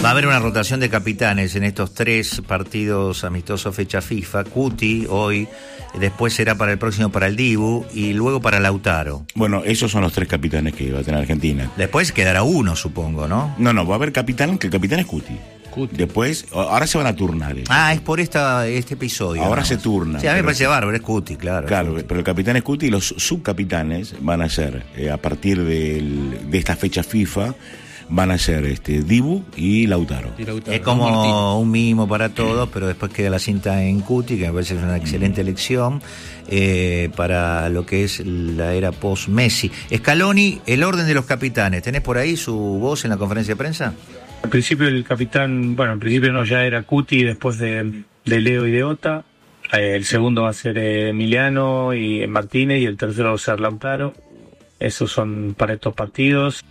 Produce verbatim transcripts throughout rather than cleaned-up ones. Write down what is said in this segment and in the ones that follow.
Va a haber una rotación de capitanes en estos tres partidos amistosos fecha FIFA. Cuti hoy, después será para el próximo para el Dibu y luego para Lautaro. Bueno, esos son los tres capitanes que va a tener Argentina. Después quedará uno, supongo, ¿no? No, no, va a haber capitán, que el capitán es Cuti. Cuti. Después, ahora se van a turnar. Eh. Ah, es por esta, este episodio. Ahora vamos. se turnan. Sí, a mí me parece bárbaro, es Cuti, claro. Claro, pero el capitán es Cuti y los subcapitanes van a ser, eh, a partir del, de esta fecha FIFA, van a ser este Dibu y Lautaro. Y Lautaro. Es como Martín. Un mimo para todos, pero después queda la cinta en Cuti, que me parece que es una excelente elección eh, para lo que es la era post-Messi. Scaloni, el orden de los capitanes, ¿tenés por ahí su voz en la conferencia de prensa? Al principio el capitán, bueno, al principio no, ya era Cuti, después de, de Leo y de Ota. Eh, el segundo va a ser eh, Emiliano y Martínez y el tercero va a ser Lautaro. Esos son para estos partidos.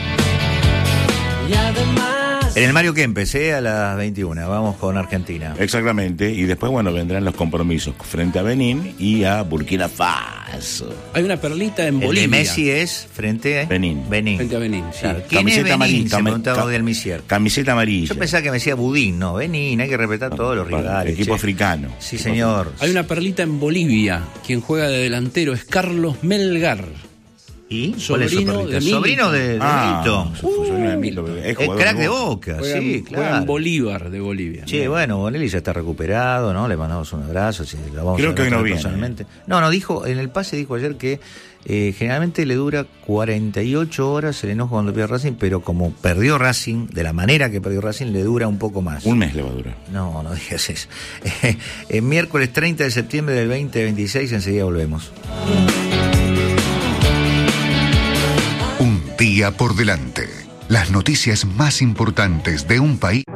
Y además... En el Mario Kempes, ¿eh? A las veintiuna, vamos con Argentina. Exactamente, y después, bueno, vendrán los compromisos frente a Benín y a Burkina Faso. Hay una perlita en el Bolivia. El de Messi es frente a Benín. Benín. Frente a Benín, sí. Claro. ¿Quién camiseta es Benín? Amarilla, Se cam- preguntaba cam- de Almicier. Camiseta amarilla. Yo pensaba que me decía Budín, no, Benín, hay que respetar todos los rivales. Equipo che. africano. Sí, señor. Hay una perlita en Bolivia. Quien juega de delantero es Carlos Melgar. ¿Y? ¿Cuál es su Sobrino perlita? de Milton. Sobrino de, de Ah, Milton. su- sobrino de Milton, Uh, es es jugador crack de de Boca. Boca, Juega, sí, en- juega en claro. Bolívar de Bolivia. Che, bueno, Bonelli ya está recuperado, ¿no? Le mandamos un abrazo. Si lo vamos Creo a que hoy no tratar viene. personalmente. No, no, dijo, en el pase dijo ayer que eh, generalmente le dura cuarenta y ocho horas el enojo cuando pierde Racing, pero como perdió Racing, de la manera que perdió Racing, le dura un poco más. Un mes le va a durar. No, no digas eso. El miércoles treinta de septiembre del veinte veintiséis, enseguida volvemos. Un día por delante. Las noticias más importantes de un país.